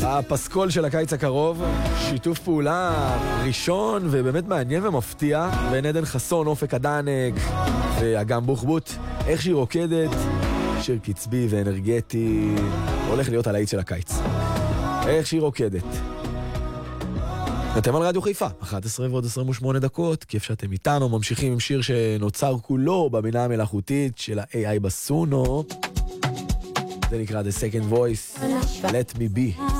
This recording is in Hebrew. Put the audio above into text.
הפסקול של הקיץ הקרוב, שיתוף פעולה ראשון ובאמת מעניין ומפתיע בין עדן חסון, אופק הדנק ואגם בוחבוט. איך שהיא רוקדת, שיר קצבי ואנרגטי, הולך להיות הלהיט של הקיץ. איך שהיא רוקדת. אתם על רדיו חיפה, 11 ועוד 28 דקות, כיף שאתם איתנו, ממשיכים עם שיר שנוצר כולו בבינה המלאכותית של ה-AI בסונו. זה נקרא The Second Voice, Let Me Be.